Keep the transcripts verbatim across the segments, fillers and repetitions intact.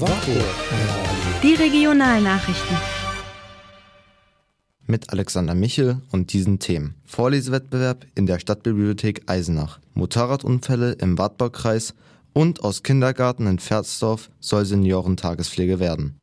Die Regionalnachrichten. Mit Alexander Michel und diesen Themen. Vorlesewettbewerb in der Stadtbibliothek Eisenach. Motorradunfälle im Wartburgkreis und aus Kindergarten in Pferdsdorf soll Seniorentagespflege werden.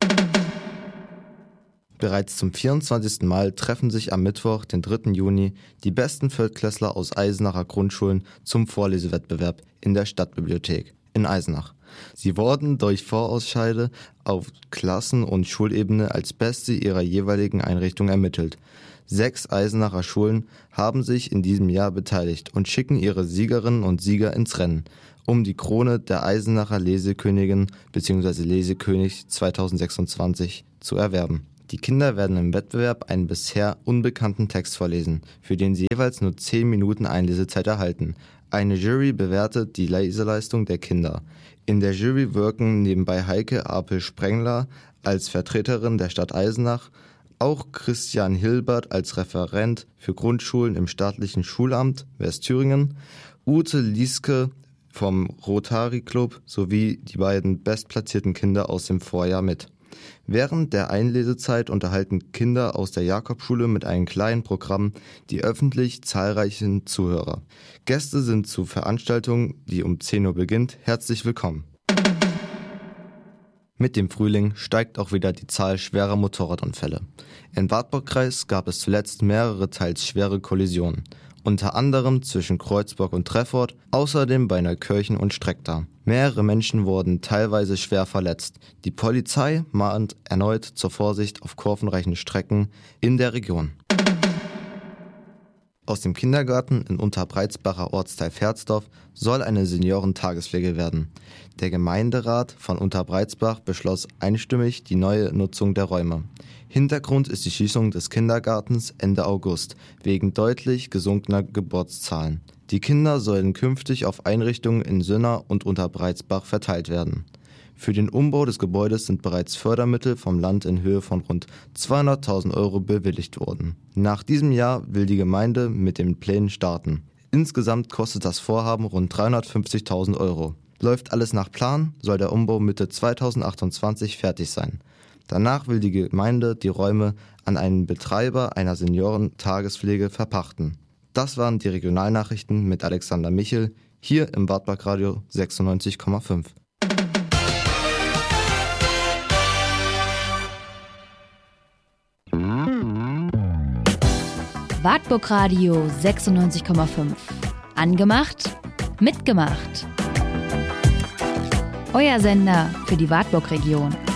Bereits zum vierundzwanzigsten Mal treffen sich am Mittwoch, den dritten Juni, die besten Viertklässler aus Eisenacher Grundschulen zum Vorlesewettbewerb in der Stadtbibliothek in Eisenach. Sie wurden durch Vorausscheide auf Klassen- und Schulebene als Beste ihrer jeweiligen Einrichtung ermittelt. Sechs Eisenacher Schulen haben sich in diesem Jahr beteiligt und schicken ihre Siegerinnen und Sieger ins Rennen, um die Krone der Eisenacher Lesekönigin bzw. Lesekönig zweitausendsechsundzwanzig zu erwerben. Die Kinder werden im Wettbewerb einen bisher unbekannten Text vorlesen, für den sie jeweils nur zehn Minuten Einlesezeit erhalten. Eine Jury bewertet die Leseleistung der Kinder. In der Jury wirken nebenbei Heike Apel-Sprengler als Vertreterin der Stadt Eisenach, auch Christian Hilbert als Referent für Grundschulen im staatlichen Schulamt Westthüringen, Ute Lieske vom Rotary Club sowie die beiden bestplatzierten Kinder aus dem Vorjahr mit. Während der Einlesezeit unterhalten Kinder aus der Jakobschule mit einem kleinen Programm die öffentlich zahlreichen Zuhörer. Gäste sind zur Veranstaltung, die um zehn Uhr beginnt, herzlich willkommen. Mit dem Frühling steigt auch wieder die Zahl schwerer Motorradunfälle. Im Wartburgkreis gab es zuletzt mehrere teils schwere Kollisionen, unter anderem zwischen Kreuzburg und Treffort, außerdem bei Neukirchen und Streckda. Mehrere Menschen wurden teilweise schwer verletzt. Die Polizei mahnt erneut zur Vorsicht auf kurvenreichen Strecken in der Region. Aus dem Kindergarten in Unterbreitsbacher Ortsteil Pferdsdorf soll eine Seniorentagespflege werden. Der Gemeinderat von Unterbreitsbach beschloss einstimmig die neue Nutzung der Räume. Hintergrund ist die Schließung des Kindergartens Ende August wegen deutlich gesunkener Geburtszahlen. Die Kinder sollen künftig auf Einrichtungen in Sünna und Unterbreitsbach verteilt werden. Für den Umbau des Gebäudes sind bereits Fördermittel vom Land in Höhe von rund zweihunderttausend Euro bewilligt worden. Nach diesem Jahr will die Gemeinde mit den Plänen starten. Insgesamt kostet das Vorhaben rund dreihundertfünfzigtausend Euro. Läuft alles nach Plan, soll der Umbau Mitte zweitausendachtundzwanzig fertig sein. Danach will die Gemeinde die Räume an einen Betreiber einer Seniorentagespflege verpachten. Das waren die Regionalnachrichten mit Alexander Michel, hier im Wartburgradio sechsundneunzig Komma fünf. Wartburgradio sechsundneunzig Komma fünf. Angemacht, mitgemacht. Euer Sender für die Wartburg-Region.